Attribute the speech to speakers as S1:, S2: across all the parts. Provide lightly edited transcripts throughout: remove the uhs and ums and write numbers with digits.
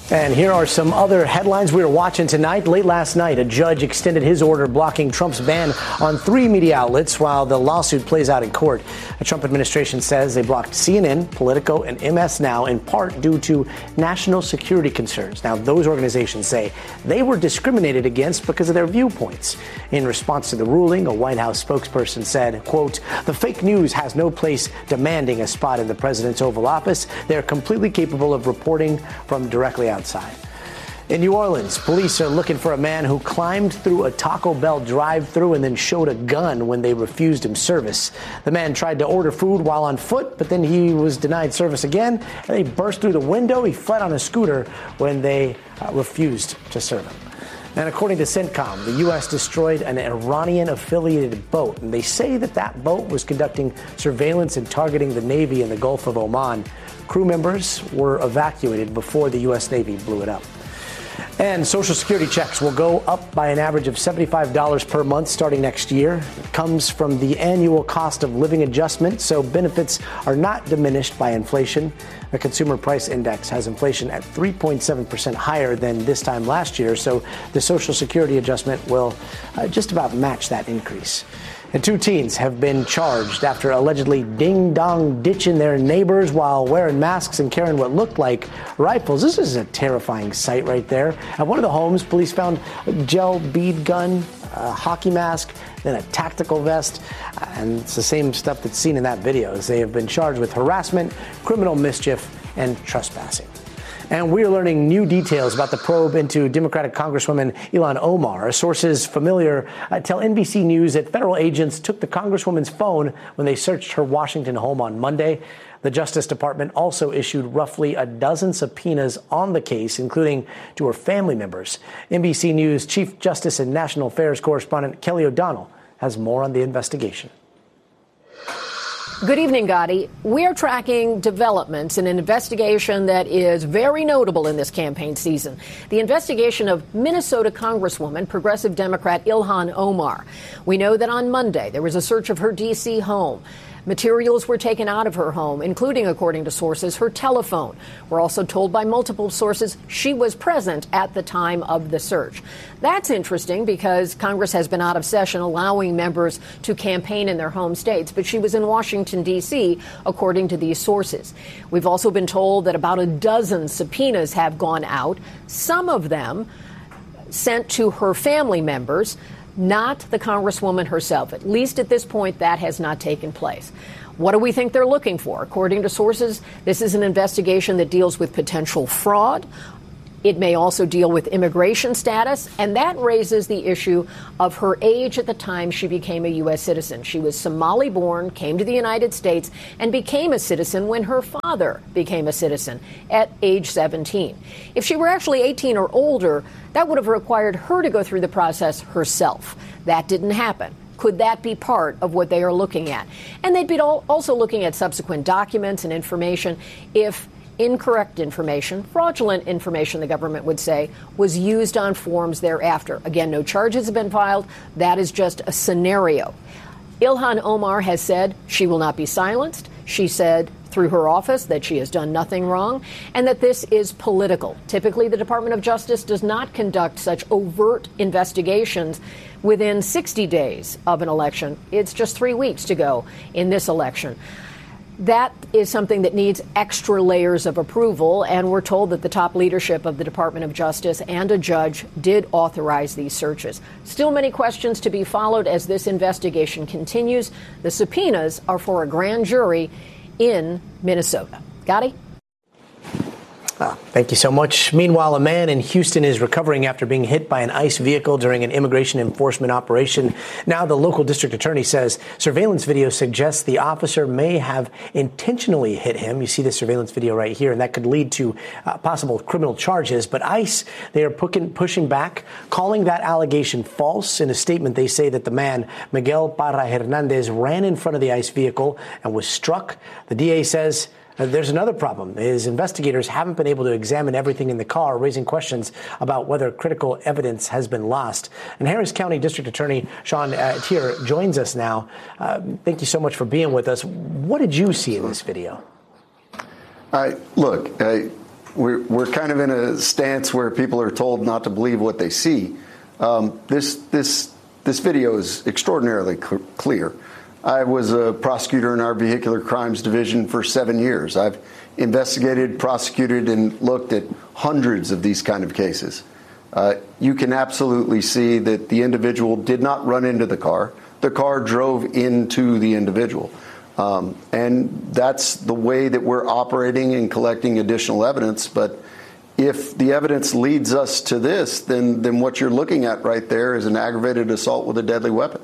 S1: And here are some other headlines we were watching tonight. Late last night, a judge extended his order blocking Trump's ban on 3 media outlets while the lawsuit plays out in court. The Trump administration says they blocked CNN, Politico, and MS Now in part due to national security concerns. Now, those organizations say they were discriminated against because of their viewpoints. In response to the ruling, a White House spokesperson said, quote, "The fake news has no place demanding a spot in the president's Oval Office. They're completely capable of reporting from directly outside." In New Orleans, police are looking for a man who climbed through a Taco Bell drive-thru and then showed a gun when they refused him service. The man tried to order food while on foot, but then he was denied service again, and he burst through the window. He fled on a scooter when they refused to serve him. And according to CENTCOM, the U.S. destroyed an Iranian-affiliated boat, and they say that that boat was conducting surveillance and targeting the Navy in the Gulf of Oman. Crew members were evacuated before the U.S. Navy blew it up. And Social Security checks will go up by an average of $75 per month starting next year. It comes from the annual cost of living adjustment, so benefits are not diminished by inflation. The Consumer Price Index has inflation at 3.7% higher than this time last year, so the Social Security adjustment will just about match that increase. And 2 teens have been charged after allegedly ding-dong ditching their neighbors while wearing masks and carrying what looked like rifles. This is a terrifying sight right there. At one of the homes, police found a gel bead gun, a hockey mask, then a tactical vest. And it's the same stuff that's seen in that video. They have been charged with harassment, criminal mischief, and trespassing. And we're learning new details about the probe into Democratic Congresswoman Ilhan Omar. Sources familiar tell NBC News that federal agents took the Congresswoman's phone when they searched her Washington home on Monday. The Justice Department also issued roughly a dozen subpoenas on the case, including to her family members. NBC News Chief Justice and National Affairs correspondent Kelly O'Donnell has more on the investigation.
S2: Good evening, Gotti. We're tracking developments in an investigation that is very notable in this campaign season. The investigation of Minnesota Congresswoman, progressive Democrat Ilhan Omar. We know that on Monday there was a search of her D.C. home. Materials were taken out of her home, including, according to sources, her telephone. We're also told by multiple sources she was present at the time of the search. That's interesting because Congress has been out of session allowing members to campaign in their home states, but she was in Washington, D.C., according to these sources. We've also been told that about a dozen subpoenas have gone out, some of them sent to her family members, not the Congresswoman herself. At least at this point, that has not taken place. What do we think they're looking for? According to sources, this is an investigation that deals with potential fraud. It may also deal with immigration status, and that raises the issue of her age at the time she became a U.S. citizen. She was Somali-born, came to the United States, and became a citizen when her father became a citizen at age 17. If she were actually 18 or older, that would have required her to go through the process herself. That didn't happen. Could that be part of what they are looking at? And they'd be also looking at subsequent documents and information if incorrect information, fraudulent information, the government would say, was used on forms thereafter. Again, no charges have been filed. That is just a scenario. Ilhan Omar has said she will not be silenced. She said through her office that she has done nothing wrong and that this is political. Typically, the Department of Justice does not conduct such overt investigations within 60 days of an election. It's just 3 weeks to go in this election. That is something that needs extra layers of approval, and we're told that the top leadership of the Department of Justice and a judge did authorize these searches. Still many questions to be followed as this investigation continues. The subpoenas are for a grand jury in Minnesota. Gotti?
S1: Thank you so much. Meanwhile, a man in Houston is recovering after being hit by an ICE vehicle during an immigration enforcement operation. Now, the local district attorney says surveillance video suggests the officer may have intentionally hit him. You see the surveillance video right here, and that could lead to possible criminal charges. But ICE, they are pushing back, calling that allegation false. In a statement, they say that the man, Miguel Parra Hernandez, ran in front of the ICE vehicle and was struck. The DA says there's another problem. His investigators haven't been able to examine everything in the car, raising questions about whether critical evidence has been lost. And Harris County District Attorney Sean Tier joins us now. Thank you so much for being with us. What did you see in this video?
S3: we're kind of in a stance where people are told not to believe what they see. This video is extraordinarily clear. I was a prosecutor in our vehicular crimes division for 7 years. I've investigated, prosecuted, and looked at hundreds of these kind of cases. You can absolutely see that the individual did not run into the car. The car drove into the individual. And that's the way that we're operating and collecting additional evidence. But if the evidence leads us to this, then what you're looking at right there is an aggravated assault with a deadly weapon.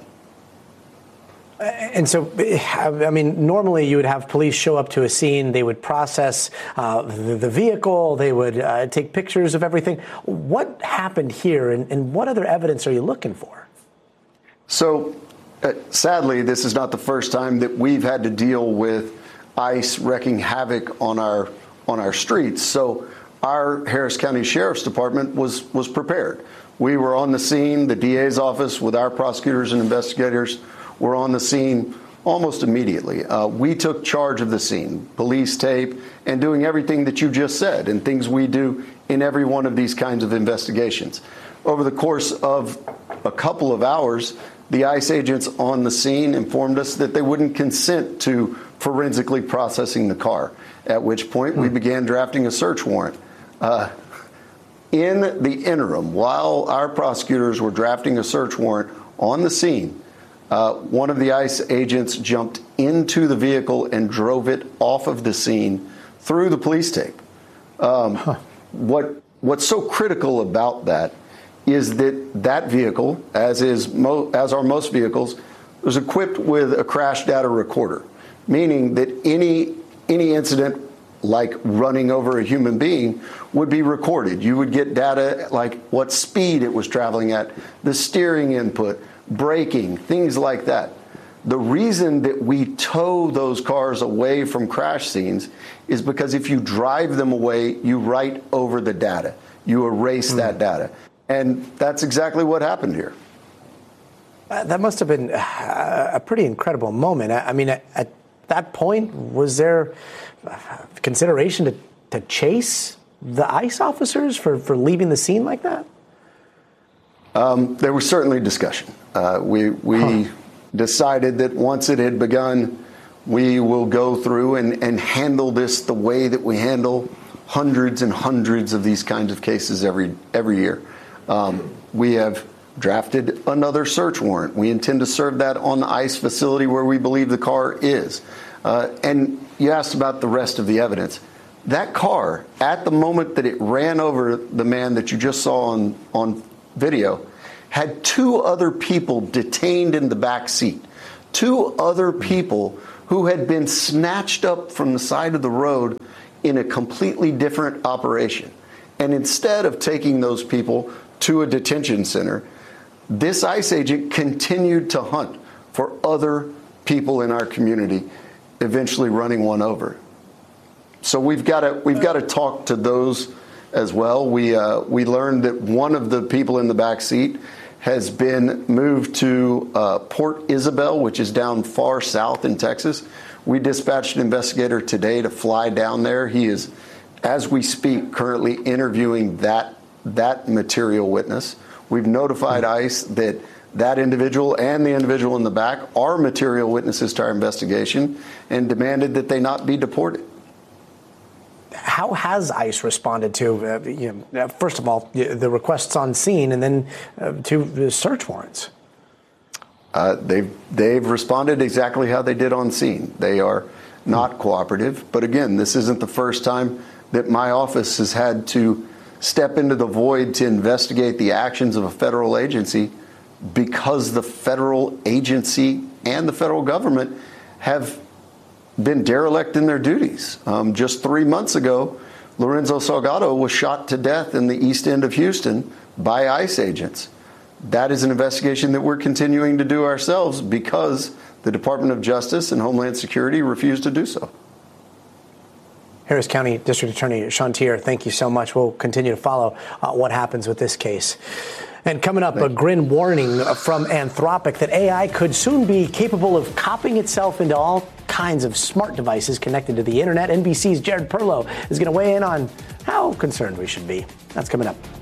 S1: And so, I mean, normally you would have police show up to a scene. They would process the vehicle. They would take pictures of everything. What happened here, and what other evidence are you looking for?
S3: So, sadly, this is not the first time that we've had to deal with ICE wreaking havoc on our streets. So, our Harris County Sheriff's Department was prepared. We were on the scene. The DA's office with our prosecutors and investigators were on the scene almost immediately. We took charge of the scene, police tape, and doing everything that you just said and things we do in every one of these kinds of investigations. Over the course of a couple of hours, the ICE agents on the scene informed us that they wouldn't consent to forensically processing the car, at which point we began drafting a search warrant. In the interim, while our prosecutors were drafting a search warrant on the scene, one of the ICE agents jumped into the vehicle and drove it off of the scene through the police tape. What's so critical about that is that vehicle, as are most vehicles, was equipped with a crash data recorder, meaning that any incident like running over a human being would be recorded. You would get data like what speed it was traveling at, the steering input, braking, things like that. The reason that we tow those cars away from crash scenes is because if you drive them away, you write over the data. You erase that data. And that's exactly what happened here.
S1: That must have been a pretty incredible moment. I mean, at that point, was there consideration to chase the ICE officers for leaving the scene like that?
S3: There was certainly discussion. We decided that once it had begun, we will go through and handle this the way that we handle hundreds and hundreds of these kinds of cases every year. We have drafted another search warrant. We intend to serve that on the ICE facility where we believe the car is. And you asked about the rest of the evidence. That car, at the moment that it ran over the man that you just saw on video, had two other people detained in the back seat. Two other people who had been snatched up from the side of the road in a completely different operation. And instead of taking those people to a detention center, this ICE agent continued to hunt for other people in our community, eventually running one over. So we've got to talk to those as well. We learned that one of the people in the back seat has been moved to Port Isabel, which is down far south in Texas. We dispatched an investigator today to fly down there. He is, as we speak, currently interviewing that material witness. We've notified ICE that individual and the individual in the back are material witnesses to our investigation and demanded that they not be deported.
S1: How has ICE responded to, first of all, the requests on scene and then to the search warrants?
S3: They've responded exactly how they did on scene. They are not cooperative. But again, this isn't the first time that my office has had to step into the void to investigate the actions of a federal agency because the federal agency and the federal government have been derelict in their duties. Just 3 months ago, Lorenzo Salgado was shot to death in the east end of Houston by ICE agents. That is an investigation that we're continuing to do ourselves because the Department of Justice and Homeland Security refused to do so.
S1: Harris County District Attorney Sean Teare, thank you so much. We'll continue to follow what happens with this case. And coming up, a grim warning from Anthropic that AI could soon be capable of copying itself into all kinds of smart devices connected to the internet. NBC's Jared Perlow is going to weigh in on how how concerned we should be. That's coming up.